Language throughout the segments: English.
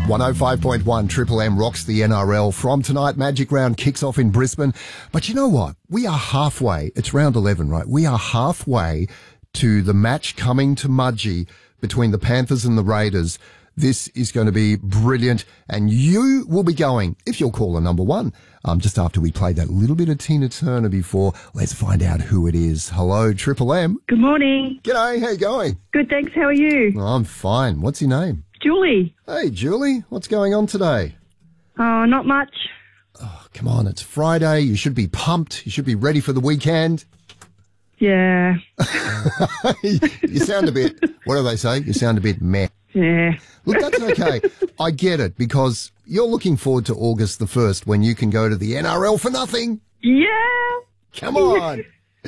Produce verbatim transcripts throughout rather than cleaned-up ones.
one oh five point one Triple M rocks the N R L. From tonight, Magic Round kicks off in Brisbane. But you know what? We are halfway. It's round eleven, right? We are halfway to the match coming to Mudgee between the Panthers and the Raiders. This is going to be brilliant, and you will be going, if you'll call a number one, um, just after we played that little bit of Tina Turner before. Let's find out who it is. Hello, Triple M. Good morning. G'day, how you going? Good, thanks. How are you? Oh, I'm fine. What's your name? Julie. Hey, Julie. What's going on today? Oh, not much. Oh, come on. It's Friday. You should be pumped. You should be ready for the weekend. Yeah. You sound a bit, what do they say? You sound a bit meh. Yeah. Look, that's okay. I get it, because you're looking forward to August the first when you can go to the N R L for nothing. Yeah. Come on.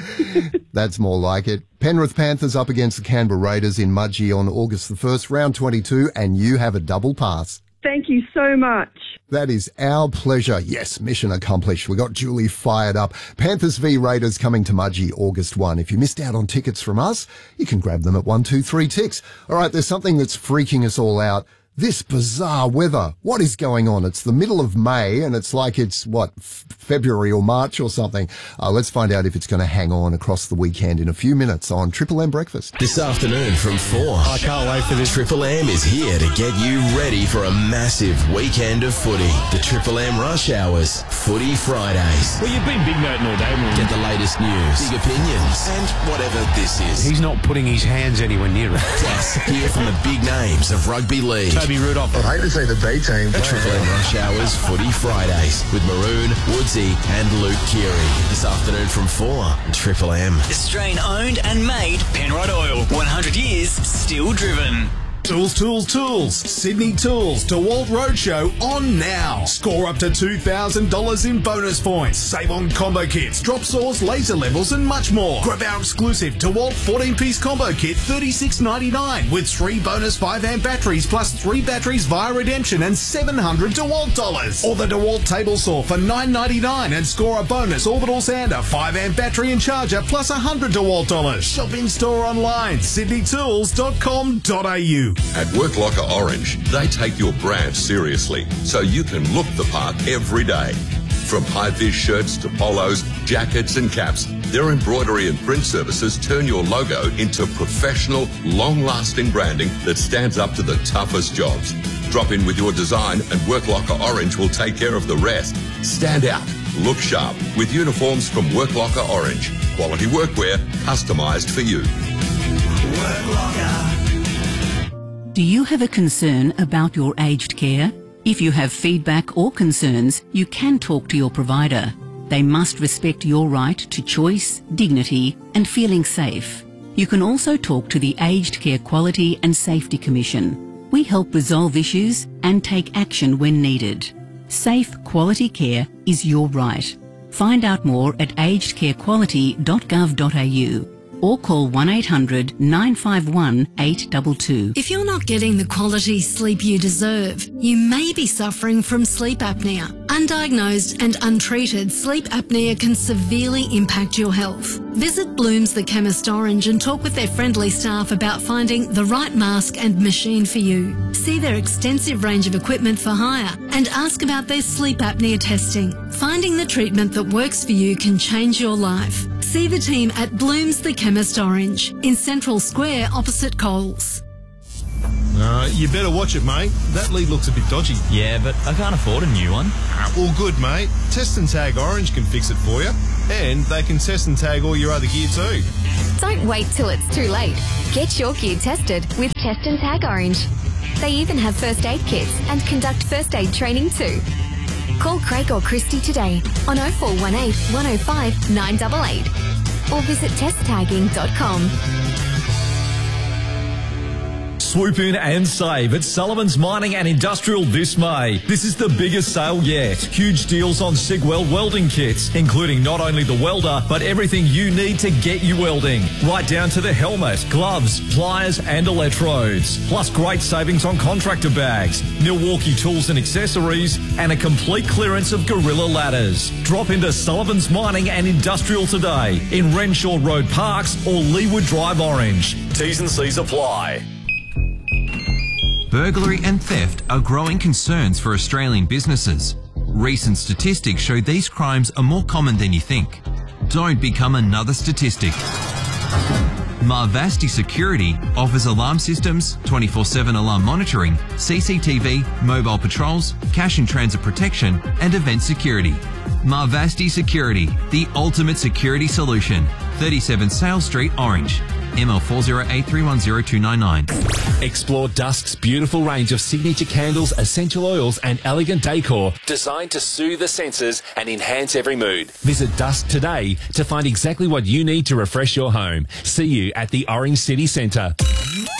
That's more like it. Penrith Panthers up against the Canberra Raiders in Mudgee on August the first, round twenty-two, and you have a double pass. Thank you so much. That is our pleasure. Yes, mission accomplished. We got Julie fired up. Panthers v Raiders coming to Mudgee August first. If you missed out on tickets from us, you can grab them at one two three ticks. All right, there's something that's freaking us all out. This bizarre weather. What is going on? It's the middle of May and it's like it's, what, f- February or March or something. Uh, let's find out if it's going to hang on across the weekend in a few minutes on Triple M Breakfast. This afternoon from four. I can't wait for this. Triple M is here to get you ready for a massive weekend of footy. The Triple M Rush Hours Footy Fridays. Well, you've been big noting all day, man. Get the latest news, big opinions, and whatever this is. He's not putting his hands anywhere near it. Plus, hear from the big names of rugby league. Toby Rudolph. I'd hate to see the B team. The Triple M Rush Hours Footy Fridays with Maroon, Woodsy and Luke Keary. This afternoon from four. Triple M. Australian owned and made Penrod Oil. one hundred years still driven. Tools, tools, tools. Sydney Tools DeWalt Roadshow on now. Score up to two thousand dollars in bonus points. Save on combo kits, drop saws, laser levels and much more. Grab our exclusive DeWalt fourteen-piece combo kit, thirty-six ninety-nine, with three bonus five amp batteries plus three batteries via redemption and seven hundred DeWalt dollars. Or the DeWalt table saw for nine ninety-nine and score a bonus orbital sander, five amp battery and charger plus one hundred DeWalt dollars. Shop in store online, sydney tools dot com dot a u. At Worklocker Orange, they take your brand seriously, so you can look the part every day. From high-vis shirts to polos, jackets and caps, their embroidery and print services turn your logo into professional, long-lasting branding that stands up to the toughest jobs. Drop in with your design and Worklocker Orange will take care of the rest. Stand out, look sharp with uniforms from Worklocker Orange. Quality workwear, customised for you. Worklocker. Do you have a concern about your aged care? If you have feedback or concerns, you can talk to your provider. They must respect your right to choice, dignity and feeling safe. You can also talk to the Aged Care Quality and Safety Commission. We help resolve issues and take action when needed. Safe, quality care is your right. Find out more at aged care quality dot gov dot a u. or call one eight hundred nine five one eight two two. If you're not getting the quality sleep you deserve, you may be suffering from sleep apnea. Undiagnosed and untreated sleep apnea can severely impact your health. Visit Blooms the Chemist Orange and talk with their friendly staff about finding the right mask and machine for you. See their extensive range of equipment for hire and ask about their sleep apnea testing. Finding the treatment that works for you can change your life. See the team at Blooms the Chemist Orange in Central Square opposite Coles. Uh, you better watch it, mate. That lead looks a bit dodgy. Yeah, but I can't afford a new one. Ah, all good, mate. Test and Tag Orange can fix it for you. And they can test and tag all your other gear too. Don't wait till it's too late. Get your gear tested with Test and Tag Orange. They even have first aid kits and conduct first aid training too. Call Craig or Christy today on oh four one eight, one oh five, nine eight eight or visit test tagging dot com. Swoop in and save at Sullivan's Mining and Industrial this May. This is the biggest sale yet. Huge deals on Sigwell welding kits, including not only the welder, but everything you need to get you welding. Right down to the helmet, gloves, pliers and electrodes. Plus great savings on contractor bags, Milwaukee tools and accessories, and a complete clearance of Gorilla ladders. Drop into Sullivan's Mining and Industrial today in Renshaw Road Parks or Leewood Drive Orange. T's and C's apply. burglary and theft are growing concerns for Australian businesses. Recent statistics show these crimes are more common than you think. Don't become another statistic. Marvasti Security offers alarm systems, twenty-four seven alarm monitoring, C C T V, mobile patrols, cash and transit protection, and event security. Marvasti Security, the ultimate security solution. thirty-seven Sales Street, Orange. M L four zero eight three one zero two nine nine. Explore Dusk's beautiful range of signature candles, essential oils and elegant decor designed to soothe the senses and enhance every mood. Visit Dusk today to find exactly what you need to refresh your home. See you at the Orange City Centre.